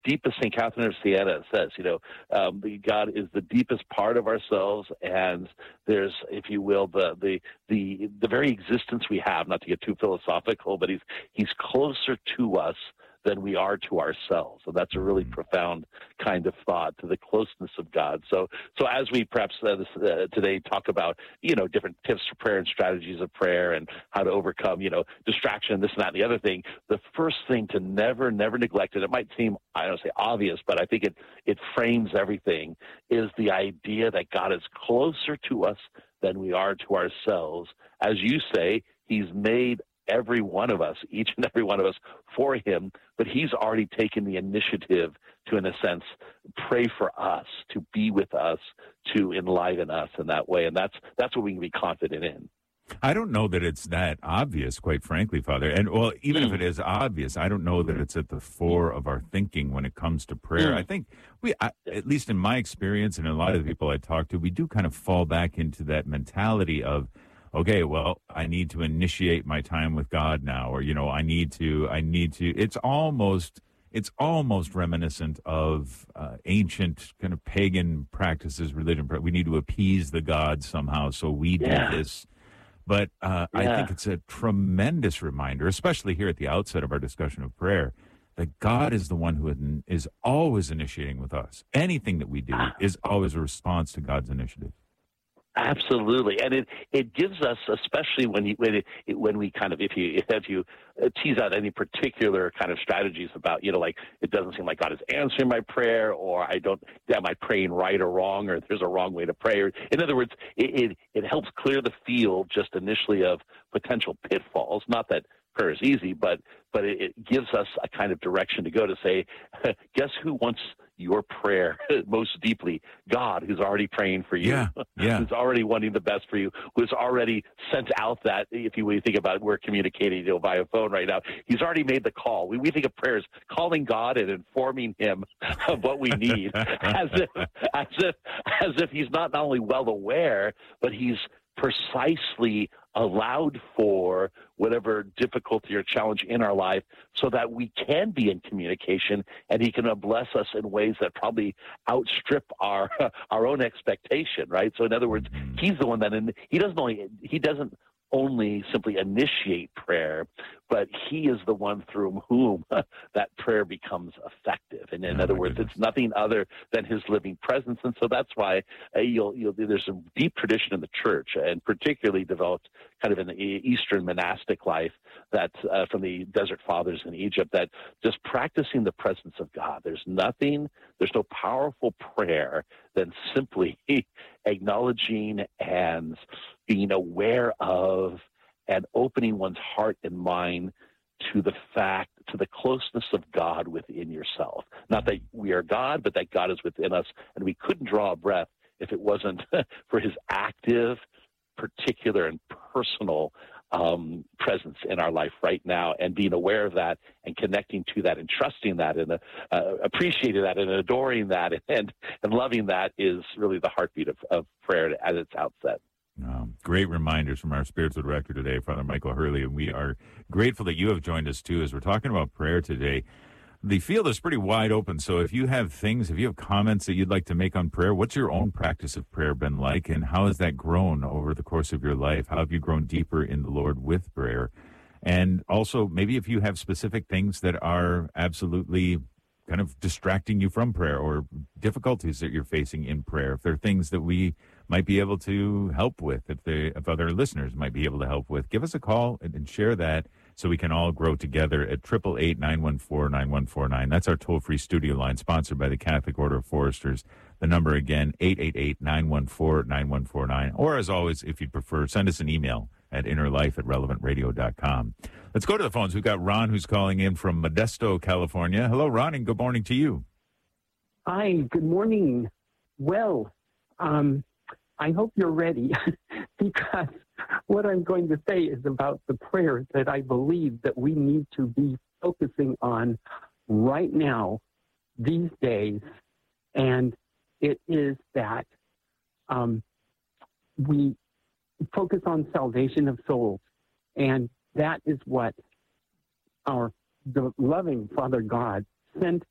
deepest, St. Catherine of Siena says, God is the deepest part of ourselves, and there's, if you will, the very existence we have, not to get too philosophical, but he's closer to us than we are to ourselves. So that's a really profound kind of thought, to the closeness of God. So as we perhaps today talk about, different tips for prayer and strategies of prayer and how to overcome, distraction, this and that and the other thing, the first thing to never neglect, and it might seem, I don't say obvious, but I think it frames everything, is the idea that God is closer to us than we are to ourselves. As you say, he's made every one of us, each and every one of us, for him, but he's already taken the initiative to, in a sense, pray for us, to be with us, to enliven us in that way, and that's what we can be confident in. I don't know that it's that obvious, quite frankly, Father. And, well, even if it is obvious, I don't know that it's at the fore of our thinking when it comes to prayer. I think at least in my experience and a lot of the people I talk to, we do kind of fall back into that mentality of, okay, well, I need to initiate my time with God now, or, I need to, it's almost reminiscent of ancient kind of pagan practices, religion. We need to appease the gods somehow, so we do this. But I think it's a tremendous reminder, especially here at the outset of our discussion of prayer, that God is the one who is always initiating with us. Anything that we do is always a response to God's initiative. Absolutely, and it gives us, especially when we kind of, if you tease out any particular kind of strategies about, like, it doesn't seem like God is answering my prayer, or am I praying right or wrong, or there's a wrong way to pray, or, in other words, it helps clear the field just initially of potential pitfalls. Not that prayer is easy, but it gives us a kind of direction to go, to say, guess who wants your prayer most deeply? God, who's already praying for you, who's already wanting the best for you, who's already sent out that, if you think about it, we're communicating via phone right now. He's already made the call. We think of prayer as calling God and informing him of what we need, as if he's not only well aware, but he's precisely allowed for whatever difficulty or challenge in our life, so that we can be in communication, and he can bless us in ways that probably outstrip our own expectation, right? So in other words, he's the one that he doesn't only simply initiate prayer, but he is the one through whom that prayer becomes effective. And in other words, it's nothing other than his living presence. And so that's why there's a deep tradition in the church, and particularly developed kind of in the Eastern monastic life, that from the Desert Fathers in Egypt, that just practicing the presence of God. There's no powerful prayer than simply acknowledging and being aware of and opening one's heart and mind to the closeness of God within yourself. Not that we are God, but that God is within us, and we couldn't draw a breath if it wasn't for his active, particular, and personal presence in our life right now, and being aware of that and connecting to that and trusting that and appreciating that and adoring that and loving that is really the heartbeat of prayer at its outset. Great reminders from our spiritual director today, Father Michael Hurley, and we are grateful that you have joined us too as we're talking about prayer today. The field is pretty wide open, so if you have comments that you'd like to make on prayer, what's your own practice of prayer been like, and how has that grown over the course of your life? How have you grown deeper in the Lord with prayer? And also, maybe if you have specific things that are absolutely kind of distracting you from prayer, or difficulties that you're facing in prayer, if there are things that we might be able to help with, if other listeners might be able to help with, give us a call and share that, so we can all grow together at 888-914-9149. That's our toll-free studio line, sponsored by the Catholic Order of Foresters. The number again, 888-914-9149. Or, as always, if you'd prefer, send us an email at innerlife@relevantradio.com. Let's go to the phones. We've got Ron, who's calling in from Modesto, California. Hello, Ron, and good morning to you. Hi, good morning. Well, I hope you're ready, because what I'm going to say is about the prayer that I believe that we need to be focusing on right now, these days, and it is that we focus on salvation of souls, and that is what the loving Father God sent